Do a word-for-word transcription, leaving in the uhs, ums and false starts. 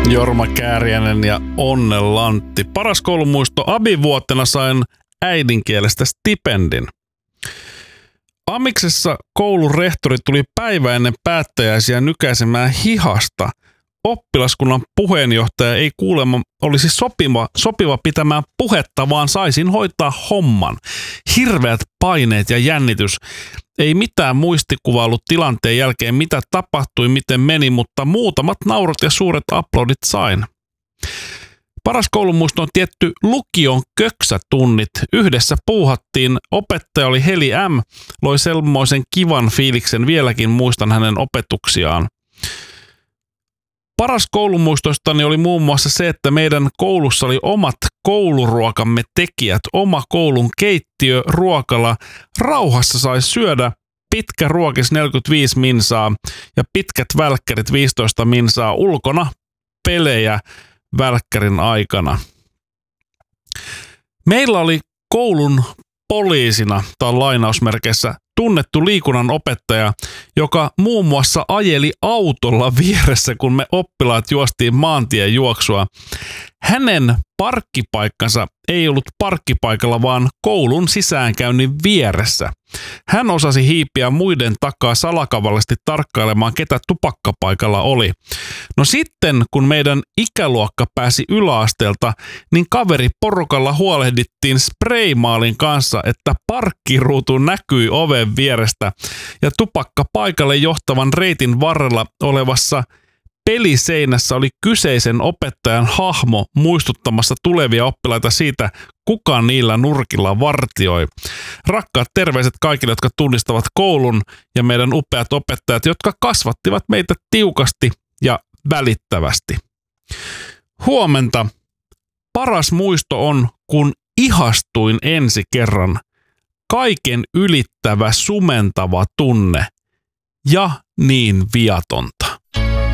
Jorma Kääriäinen ja Onne Lantti. Paras koulumuisto: abivuotena sain äidinkielestä stipendin. Amiksessa koulun rehtori tuli päivä ennen päättäjäisiä nykäisemään hihasta. Oppilaskunnan puheenjohtaja ei kuulemma olisi sopiva, sopiva pitämään puhetta, vaan saisin hoitaa homman. Hirveät paineet ja jännitys. Ei mitään muistikuvaa ollut tilanteen jälkeen, mitä tapahtui, miten meni, mutta muutamat naurut ja suuret aplodit sain. Paras koulumuisto on tietty lukion köksätunnit. Yhdessä puuhattiin, opettaja oli Heli M. Loi semmoisen kivan fiiliksen, vieläkin muistan hänen opetuksiaan. Paras koulumuistoistani oli muun muassa se, että meidän koulussa oli omat kouluruokamme tekijät, oma koulun keittiö, ruokala. Rauhassa sai syödä, pitkä ruokis neljäkymmentäviisi minsaa ja pitkät välkkärit viisitoista minsaa, ulkona pelejä välkkärin aikana. Meillä oli koulun poliisina tai lainausmerkeissä tunnettu liikunnan opettaja, joka muun muassa ajeli autolla vieressä, kun me oppilaat juostiin maantien juoksua. Hänen parkkipaikkansa ei ollut parkkipaikalla, vaan koulun sisäänkäynnin vieressä. Hän osasi hiipiä muiden takaa salakavallisesti tarkkailemaan, ketä tupakkapaikalla oli. No sitten, kun meidän ikäluokka pääsi yläasteelta, niin kaveri porukalla huolehdittiin spraymaalin kanssa, että parkkiruutu näkyi oven vierestä ja tupakkapaikalle johtavan reitin varrella olevassa peliseinässä oli kyseisen opettajan hahmo muistuttamassa tulevia oppilaita siitä, kuka niillä nurkilla vartioi. Rakkaat terveiset kaikille, jotka tunnistavat koulun ja meidän upeat opettajat, jotka kasvattivat meitä tiukasti ja välittävästi. Huomenta. Paras muisto on, kun ihastuin ensi kerran. Kaiken ylittävä, sumentava tunne ja niin viatonta.